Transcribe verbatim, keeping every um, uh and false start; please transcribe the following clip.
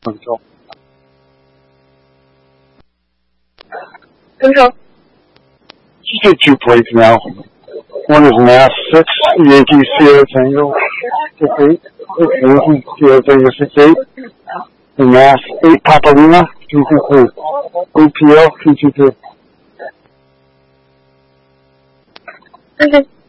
Control. Control. You get two plates now. One is Mass six, Yankee Sierra Tango six eight, Yankee Sierra Tango six eight, and Mass eight Papa Lima two two three, O P L two two three. Okay.